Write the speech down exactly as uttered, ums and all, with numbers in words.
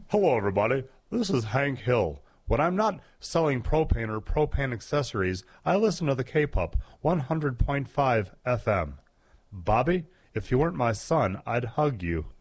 Hello, everybody. This is Hank Hill. When I'm not selling propane or propane accessories, I listen to the K-Pop one hundred point five F M. Bobby, if you weren't my son, I'd hug you.